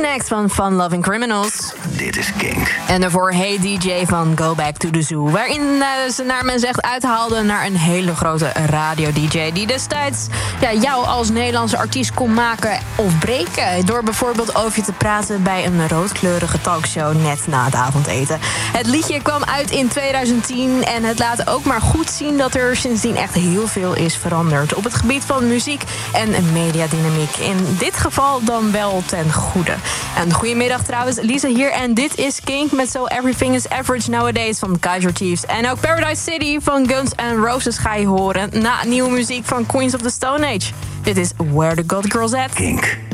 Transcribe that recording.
Next van Fun Loving Criminals. Dit is Kink. En daarvoor Hey DJ van Go Back to the Zoo. Waarin ze naar men zegt uithaalden naar een hele grote radio-dj... die destijds jou als Nederlandse artiest kon maken of breken... door bijvoorbeeld over je te praten bij een roodkleurige talkshow net na het avondeten. Het liedje kwam uit in 2010 en het laat ook maar goed zien... dat er sindsdien echt heel veel is veranderd... op het gebied van muziek en mediadynamiek. In dit geval dan wel ten goede. En goedemiddag trouwens, Lisa hier en dit is Kink... met So Everything is Average Nowadays van Kaiser Chiefs. En ook Paradise City van Guns N' Roses ga je horen... na nieuwe muziek van Queens of the Stone Age. Dit is Where the God Girls At. Kink.